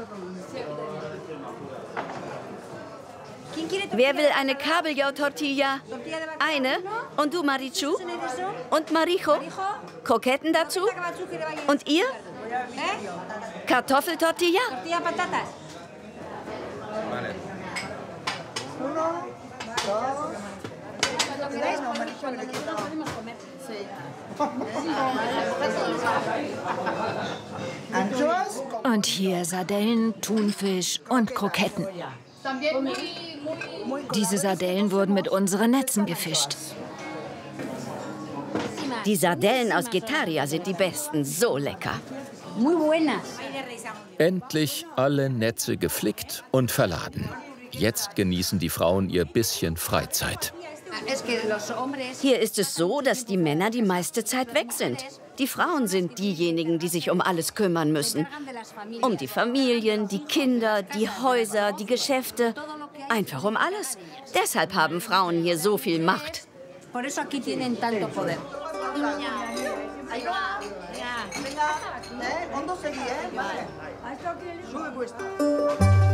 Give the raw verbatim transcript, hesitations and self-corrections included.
Wer will eine Kabeljau-Tortilla? Eine? Und du, Marichu? Und Marijo? Kroketten dazu? Und ihr? Kartoffeltortilla? Und hier Sardellen, Thunfisch und Kroketten. Diese Sardellen wurden mit unseren Netzen gefischt. Die Sardellen aus Getaria sind die besten, so lecker. Endlich alle Netze geflickt und verladen. Jetzt genießen die Frauen ihr bisschen Freizeit. Hier ist es so, dass die Männer die meiste Zeit weg sind. Die Frauen sind diejenigen, die sich um alles kümmern müssen. Um die Familien, die Kinder, die Häuser, die Geschäfte. Einfach um alles. Deshalb haben Frauen hier so viel Macht. Venga, eh, hondo seguí, eh, vale. Sube puesto.